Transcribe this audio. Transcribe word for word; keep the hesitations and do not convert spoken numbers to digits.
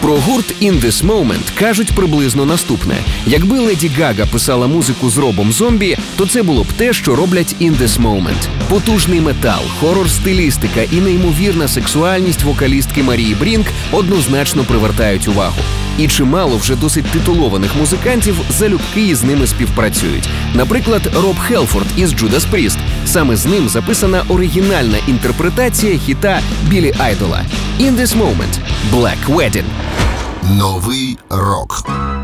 Про гурт In This Moment кажуть приблизно наступне. Якби Леді Гага писала музику з Робом Зомбі, то це було б те, що роблять In This Moment. Потужний метал, хорор-стилістика і неймовірна сексуальність вокалістки Марії Брінк однозначно привертають увагу. І чимало вже досить титулованих музикантів залюбки із ними співпрацюють. Наприклад, Роб Хелфорд із Judas Priest. Саме з ним записана оригінальна інтерпретація хіта Біллі Айдола. In This Moment – Black Wedding. Новий рок.